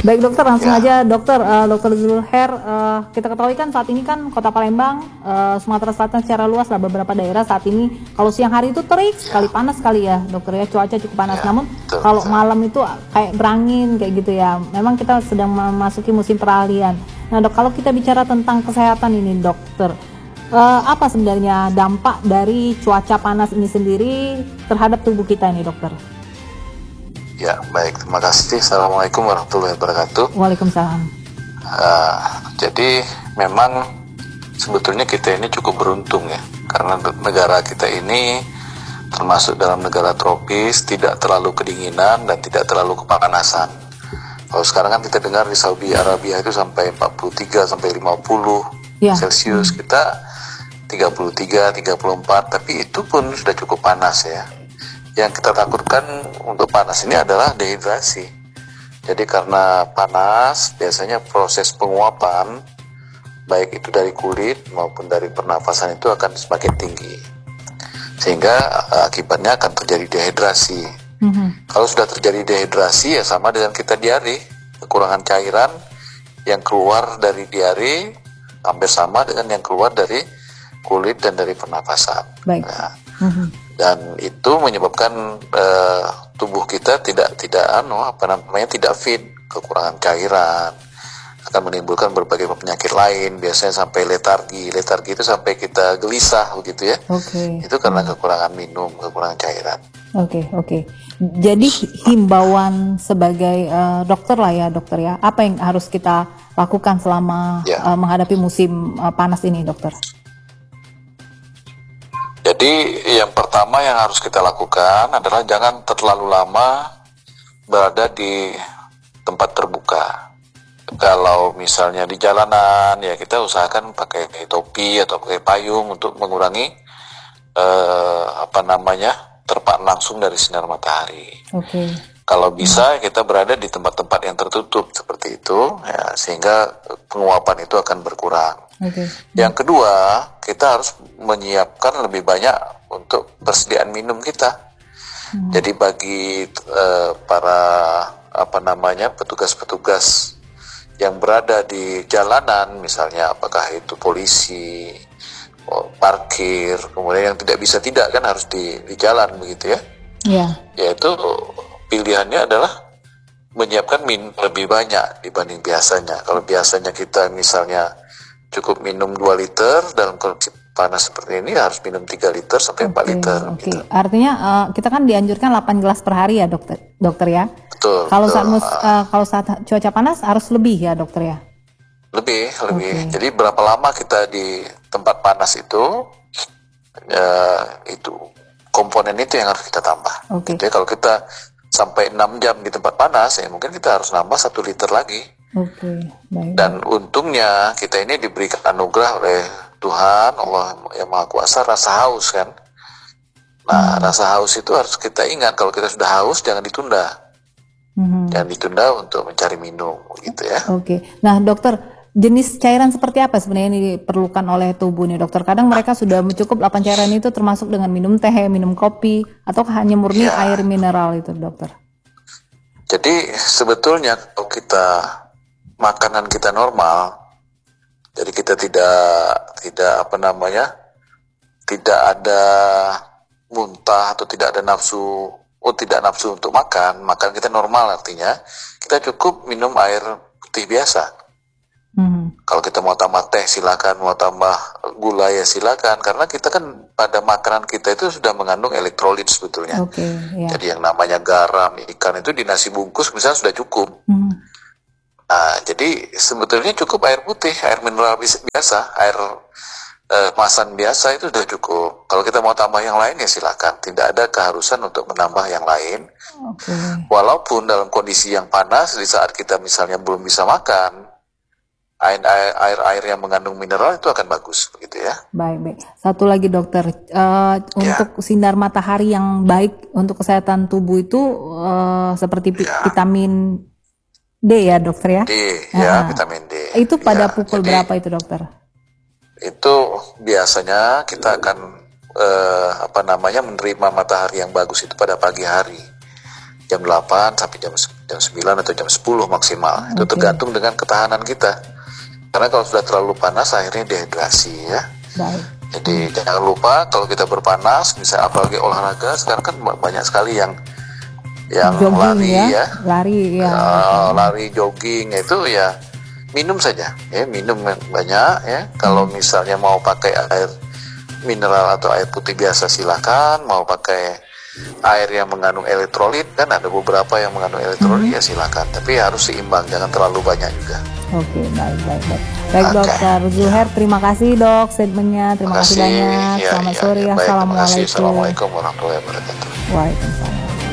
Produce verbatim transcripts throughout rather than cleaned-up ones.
Baik dokter, langsung Ya. aja dokter, uh, dokter Zulher, uh, kita ketahui kan saat ini kan Kota Palembang, uh, Sumatera Selatan secara luas lah beberapa daerah saat ini kalau siang hari itu terik sekali, panas sekali ya dokter ya, cuaca cukup panas. Ya, Namun betul, kalau betul. malam itu kayak berangin kayak gitu ya. Memang kita sedang memasuki musim peralihan. Nah dok, kalau kita bicara tentang kesehatan ini dokter, uh, apa sebenarnya dampak dari cuaca panas ini sendiri terhadap tubuh kita ini dokter? Ya, baik. Terima kasih. Assalamualaikum warahmatullahi wabarakatuh. Waalaikumsalam. Uh, jadi memang sebetulnya kita ini cukup beruntung ya, karena negara kita ini termasuk dalam negara tropis, tidak terlalu kedinginan dan tidak terlalu kepanasan. Kalau sekarang kan kita dengar di Saudi Arabia itu sampai empat puluh tiga sampai lima puluh Ya. Celcius, Hmm. kita tiga puluh tiga, tiga puluh empat, tapi itu pun sudah cukup panas ya. Yang kita takutkan untuk panas ini adalah dehidrasi. Jadi karena panas, biasanya proses penguapan, baik itu dari kulit maupun dari pernafasan itu akan semakin tinggi. Sehingga akibatnya akan terjadi dehidrasi. Mm-hmm. Kalau sudah terjadi dehidrasi ya sama dengan kita diare, kekurangan cairan yang keluar dari diare hampir sama dengan yang keluar dari kulit dan dari pernafasan. Baik. Nah, mm-hmm. Dan itu menyebabkan uh, tubuh kita tidak tidak ano apa namanya tidak fit, kekurangan cairan, akan menimbulkan berbagai penyakit lain, biasanya sampai letargi. Letargi itu sampai kita gelisah begitu ya. Oke. Itu karena kekurangan minum, kekurangan cairan. Oke, oke. Jadi himbauan sebagai uh, dokter lah ya, dokter ya. Apa yang harus kita lakukan selama Ya. uh, menghadapi musim uh, panas ini, dokter? Jadi yang pertama yang harus kita lakukan adalah jangan terlalu lama berada di tempat terbuka. Kalau misalnya di jalanan ya kita usahakan pakai topi atau pakai payung untuk mengurangi eh, apa namanya terpaan langsung dari sinar matahari. Oke. Okay. Kalau bisa hmm. kita berada di tempat-tempat yang tertutup seperti itu ya, sehingga penguapan itu akan berkurang. Okay. Yang kedua, kita harus menyiapkan lebih banyak untuk persediaan minum kita. Hmm. Jadi bagi uh, para apa namanya petugas-petugas yang berada di jalanan, misalnya apakah itu polisi, parkir, kemudian yang tidak bisa tidak kan harus di, di jalan begitu ya. Yeah. Yaitu pilihannya adalah menyiapkan minum lebih banyak dibanding biasanya. Kalau biasanya kita misalnya cukup minum dua liter, dalam kondisi panas seperti ini harus minum tiga liter sampai empat liter. Oke, okay. Gitu. Artinya uh, kita kan dianjurkan delapan gelas per hari ya dokter, dokter ya? Betul. Kalau betul. saat mus, uh, kalau saat cuaca panas harus lebih ya dokter ya? Lebih, lebih. Okay. Jadi berapa lama kita di tempat panas itu, uh, itu komponen itu yang harus kita tambah. Okay. Jadi kalau kita sampai enam jam di tempat panas, ya mungkin kita harus nambah satu liter lagi. Oke, okay, baik. Dan untungnya kita ini diberikan anugerah oleh Tuhan, Allah yang Maha Kuasa, rasa haus kan. Nah, hmm. rasa haus itu harus kita ingat, kalau kita sudah haus jangan ditunda. Hmm. Jangan ditunda untuk mencari minum, gitu ya. Oke, okay. Nah dokter, jenis cairan seperti apa sebenarnya yang diperlukan oleh tubuh nih dokter? Kadang mereka sudah mencukup delapan cairan itu termasuk dengan minum teh, minum kopi, atau hanya murni ya. Air mineral itu dokter? Jadi sebetulnya kalau kita makanan kita normal, jadi kita tidak tidak apa namanya tidak ada muntah atau tidak ada nafsu, oh tidak nafsu untuk makan, makan kita normal artinya kita cukup minum air putih biasa. Mm-hmm. Kalau kita mau tambah teh silakan, mau tambah gula ya silakan, karena kita kan pada makanan kita itu sudah mengandung elektrolit sebetulnya. Okay, yeah. Jadi yang namanya garam, ikan itu di nasi bungkus misalnya sudah cukup. Mm-hmm. Nah, jadi sebetulnya cukup air putih, air mineral biasa, air eh, kemasan biasa itu sudah cukup. Kalau kita mau tambah yang lain ya silakan, tidak ada keharusan untuk menambah yang lain. Okay. Walaupun dalam kondisi yang panas, di saat kita misalnya belum bisa makan, air air air, air yang mengandung mineral itu akan bagus, begitu ya. Baik, baik. Satu lagi dokter, uh, untuk ya. Sinar matahari yang baik untuk kesehatan tubuh itu uh, seperti ya. Vitamin D ya dokter ya? D ya, nah, vitamin D. Itu pada ya, pukul jadi, berapa itu dokter? Itu biasanya kita akan uh, apa namanya menerima matahari yang bagus itu pada pagi hari. jam delapan sampai jam jam sembilan atau jam sepuluh maksimal. Itu Oke. tergantung dengan ketahanan kita. Karena kalau sudah terlalu panas akhirnya dehidrasi ya. Baik. Jadi jangan lupa kalau kita berpanas, misalnya apalagi olahraga sekarang kan banyak sekali yang yang Jogging lari ya, ya, lari ya. Uh, lari jogging itu ya minum saja, ya minum banyak ya. Kalau misalnya mau pakai air mineral atau air putih biasa silakan, mau pakai air yang mengandung elektrolit kan ada beberapa yang mengandung elektrolit ya silakan. Tapi harus seimbang, jangan terlalu banyak juga. Oke, baik, baik, baik. Baik, Oke. Dokter Zuhair, terima kasih dok statementnya. Terima kasih banyak. Ya, Selamat ya, sore. ya, baik, terima kasih. Assalamualaikum. Assalamualaikum warahmatullahi wabarakatuh. Waalaikumsalam.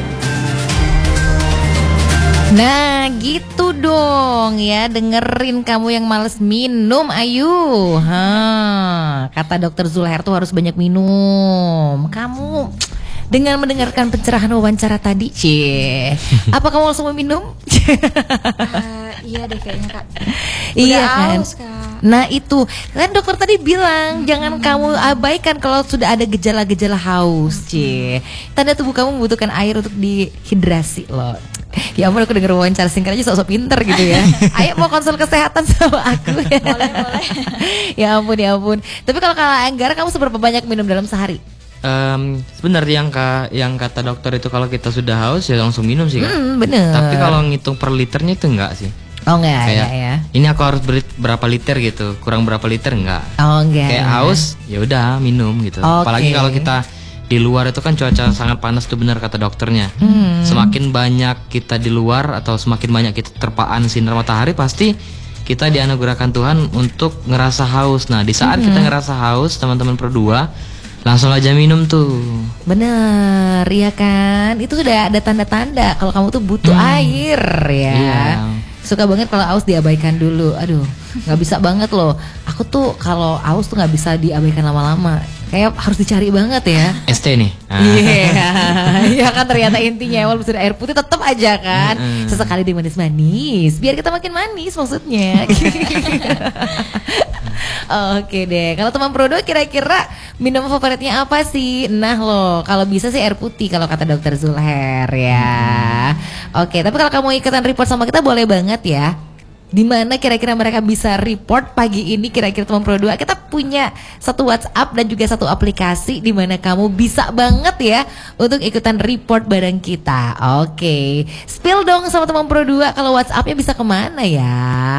Nah gitu dong ya, dengerin kamu yang males minum, ayo. Ha, kata dokter Zulhair tuh harus banyak minum. Kamu dengan mendengarkan pencerahan wawancara tadi, Cie, apa kamu langsung mau minum? Uh, iya deh kayaknya kak. Iya Udah kan? aus, Kak. Nah itu kan dokter tadi bilang jangan kamu abaikan kalau sudah ada gejala-gejala haus, Cie. Tanda tubuh kamu membutuhkan air untuk dihidrasi loh. Ya ampun, aku denger wawancara singkat aja sok-sok pinter gitu ya. Ayo mau konsul kesehatan sama aku ya. Boleh, boleh. Ya ampun, ya ampun. Tapi kalau kalau Anggara kamu seberapa banyak minum dalam sehari? Um, sebenarnya yang ka, yang kata dokter itu kalau kita sudah haus ya langsung minum sih kak. Hmm, bener. Tapi kalau ngitung per liternya itu enggak sih. Oh enggak, Kayak enggak ya. ini aku harus beri berapa liter gitu, kurang berapa liter enggak. Oh enggak. Kayak haus ya udah minum gitu. Oke. Apalagi kalau kita di luar itu kan cuaca sangat panas tuh benar kata dokternya. Hmm. Semakin banyak kita di luar atau semakin banyak kita terpaan sinar matahari pasti kita dianugerahkan Tuhan untuk ngerasa haus. Nah, di saat kita ngerasa haus, teman-teman berdua langsung aja minum tuh. Bener, ya kan? Itu udah ada tanda-tanda kalau kamu tuh butuh air ya. Iya. Suka banget kalau aus diabaikan dulu. Aduh, nggak bisa banget loh. Aku tuh kalau aus tuh nggak bisa diabaikan lama-lama. Kayak harus dicari banget ya. S T nih. Ah. Iya, iya kan ternyata intinya walaupun sudah air putih tetap aja kan. Mm-mm. Sesekali di manis-manis, biar kita makin manis maksudnya. Oke deh, kalau teman Prodo kira-kira minum favoritnya apa sih? Nah loh, kalau bisa sih air putih kalau kata dokter Zulhair ya. Oke, tapi kalau kamu ikutan report sama kita boleh banget ya. Di mana kira-kira mereka bisa report pagi ini kira-kira teman Pro dua. Kita punya satu WhatsApp dan juga satu aplikasi di mana kamu bisa banget ya untuk ikutan report bareng kita. Oke, spill dong sama teman Pro dua kalau WhatsAppnya bisa kemana ya?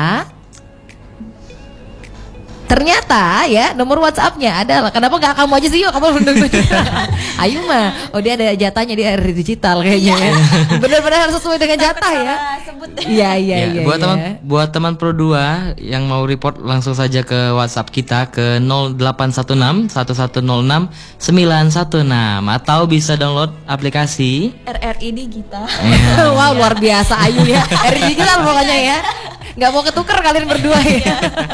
Ternyata ya nomor WhatsAppnya adalah, kenapa nggak kamu aja sih, yuk kamu nunggu. Ayu mah, oh dia ada jatahnya di R Digital kayaknya ya. Benar-benar harus sesuai dengan jatah ya. Sebut. Iya iya Ya, iya. buat iya. teman buat teman Pro dua yang mau report langsung saja ke WhatsApp kita ke nol delapan satu enam satu satu nol enam sembilan satu enam atau bisa download aplikasi. R R I D Gita. Wah luar biasa Ayu ya. R Digital pokoknya ya. Nggak mau ketuker kalian berdua ya.